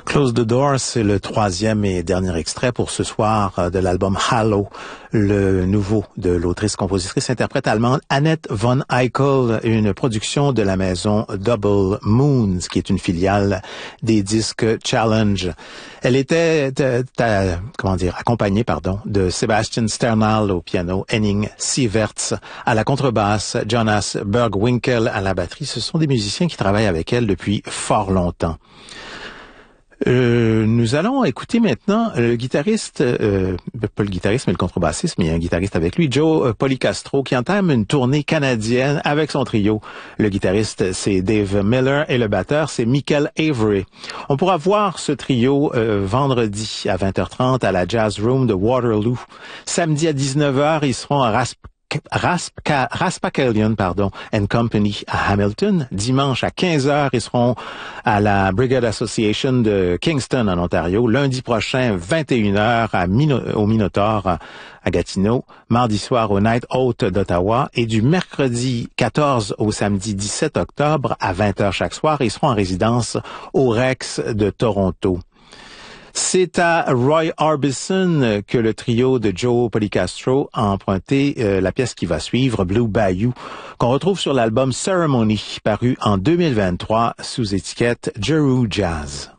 Close the Door, c'est le troisième et dernier extrait pour ce soir de l'album Hallow, le nouveau de l'autrice-compositrice-interprète allemande Annette von Eichel, une production de la maison Double Moons, qui est une filiale des disques Challenge. Elle était, accompagnée, de Sebastian Sternal au piano, Henning Sieverts à la contrebasse, Jonas Bergwinkel à la batterie. Ce sont des musiciens qui travaillent avec elle depuis fort longtemps. Nous allons écouter maintenant le guitariste, pas le guitariste mais le contrebassiste, mais il y a un guitariste avec lui, Joe Policastro, qui entame une tournée canadienne avec son trio. Le guitariste, c'est Dave Miller et le batteur, c'est Michael Avery. On pourra voir ce trio vendredi à 20h30 à la Jazz Room de Waterloo. Samedi à 19h, ils seront à Raspakalian and Company à Hamilton. Dimanche à 15h, ils seront à la Brigade Association de Kingston en Ontario. Lundi prochain, 21h au Minotaur à Gatineau. Mardi soir au Night Out d'Ottawa. Et du mercredi 14 au samedi 17 octobre à 20h chaque soir, ils seront en résidence au Rex de Toronto. C'est à Roy Orbison que le trio de Joe Policastro a emprunté la pièce qui va suivre, Blue Bayou, qu'on retrouve sur l'album Ceremony, paru en 2023 sous étiquette Jeru Jazz.